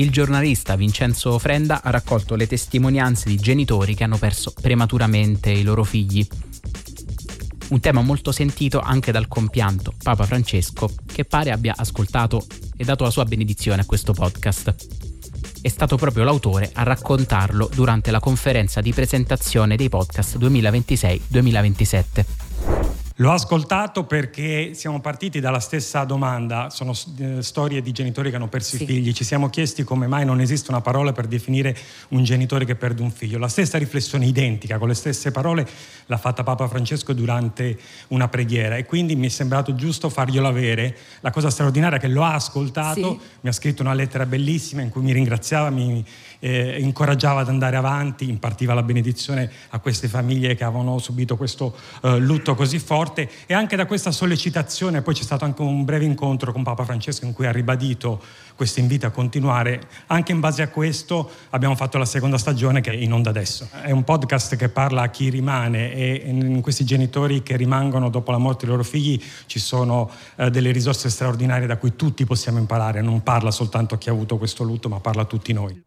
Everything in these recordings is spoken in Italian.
Il giornalista Vincenzo Frenda ha raccolto le testimonianze di genitori che hanno perso prematuramente i loro figli. Un tema molto sentito anche dal compianto Papa Francesco, che pare abbia ascoltato e dato la sua benedizione a questo podcast. È stato proprio l'autore a raccontarlo durante la conferenza di presentazione dei podcast 2026-2027. L'ho ascoltato perché siamo partiti dalla stessa domanda, sono storie di genitori che hanno perso i figli, ci siamo chiesti come mai non esiste una parola per definire un genitore che perde un figlio. La stessa riflessione identica, con le stesse parole, l'ha fatta Papa Francesco durante una preghiera e quindi mi è sembrato giusto farglielo avere. La cosa straordinaria è che lo ha ascoltato, mi ha scritto una lettera bellissima in cui mi ringraziava, mi incoraggiava ad andare avanti, impartiva la benedizione a queste famiglie che avevano subito questo lutto così forte. E anche da questa sollecitazione poi c'è stato anche un breve incontro con Papa Francesco in cui ha ribadito questo invito a continuare. Anche in base a questo abbiamo fatto la seconda stagione che è in onda adesso. È un podcast che parla a chi rimane e in questi genitori che rimangono dopo la morte dei loro figli ci sono delle risorse straordinarie da cui tutti possiamo imparare. Non parla soltanto a chi ha avuto questo lutto, ma parla a tutti noi.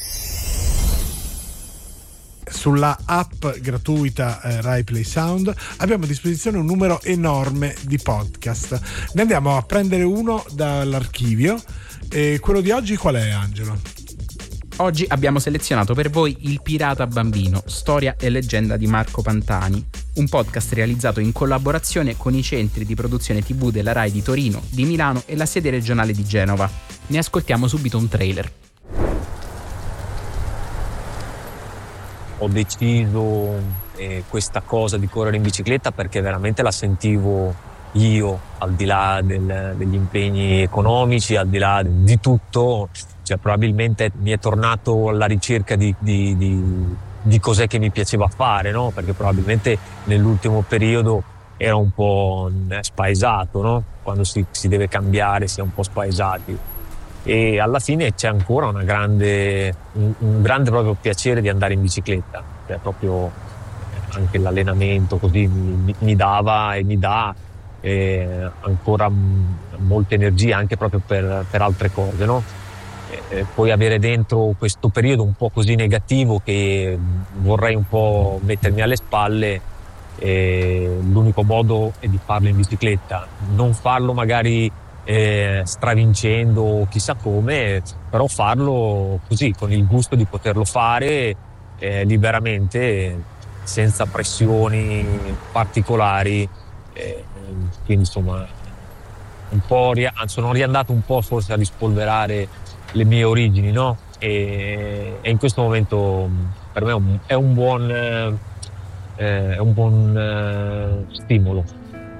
Sulla app gratuita Rai Play Sound abbiamo a disposizione un numero enorme di podcast. Ne andiamo a prendere uno dall'archivio. E quello di oggi qual è, Angelo? Oggi abbiamo selezionato per voi Il Pirata Bambino, storia e leggenda di Marco Pantani, un podcast realizzato in collaborazione con i centri di produzione TV della Rai di Torino, di Milano e la sede regionale di Genova. Ne ascoltiamo subito un trailer. Ho deciso questa cosa di correre in bicicletta perché veramente la sentivo io, al di là degli impegni economici, al di là di tutto, cioè probabilmente mi è tornato alla ricerca di cos'è che mi piaceva fare, no? Perché probabilmente nell'ultimo periodo era un po' spaesato, no? Quando si deve cambiare si è un po' spaesati. E alla fine c'è ancora un grande proprio piacere di andare in bicicletta, cioè proprio anche l'allenamento così mi dava e mi dà ancora molta energia anche proprio per altre cose, no? Poi avere dentro questo periodo un po' così negativo che vorrei un po' mettermi alle spalle, l'unico modo è di farlo in bicicletta, non farlo magari stravincendo chissà come, però farlo così con il gusto di poterlo fare liberamente, senza pressioni particolari, quindi insomma un po' sono riandato un po' forse a rispolverare le mie origini, no? E in questo momento per me è un buon stimolo.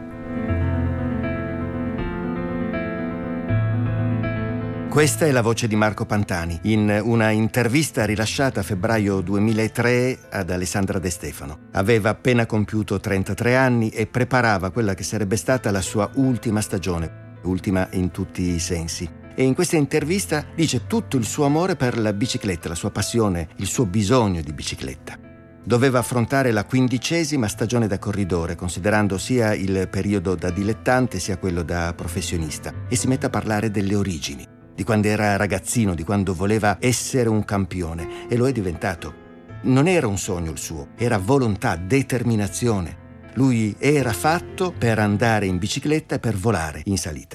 Questa è la voce di Marco Pantani in una intervista rilasciata a febbraio 2003 ad Alessandra De Stefano. Aveva appena compiuto 33 anni e preparava quella che sarebbe stata la sua ultima stagione, ultima in tutti i sensi. E in questa intervista dice tutto il suo amore per la bicicletta, la sua passione, il suo bisogno di bicicletta. Doveva affrontare la 15ª stagione da corridore, considerando sia il periodo da dilettante sia quello da professionista, e si mette a parlare delle origini, di quando era ragazzino, di quando voleva essere un campione, e lo è diventato. Non era un sogno il suo, era volontà, determinazione. Lui era fatto per andare in bicicletta e per volare in salita.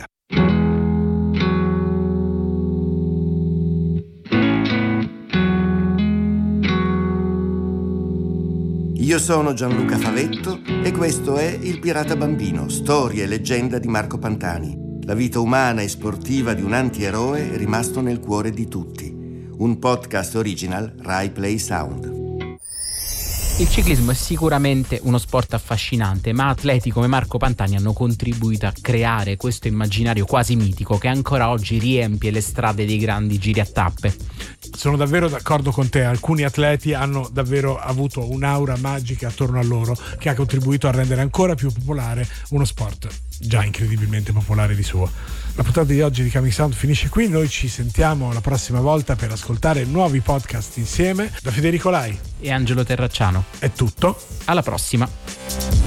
Io sono Gianluca Favetto e questo è Il Pirata Bambino, storia e leggenda di Marco Pantani. La vita umana e sportiva di un antieroe rimasto nel cuore di tutti. Un podcast original Rai Play Sound. Il ciclismo è sicuramente uno sport affascinante, ma atleti come Marco Pantani hanno contribuito a creare questo immaginario quasi mitico che ancora oggi riempie le strade dei grandi giri a tappe. Sono davvero d'accordo con te, alcuni atleti hanno davvero avuto un'aura magica attorno a loro che ha contribuito a rendere ancora più popolare uno sport già incredibilmente popolare di suo. La puntata di oggi di Coming Sound finisce qui, noi ci sentiamo la prossima volta per ascoltare nuovi podcast insieme. Da Federico Lai e Angelo Terracciano è tutto, alla prossima.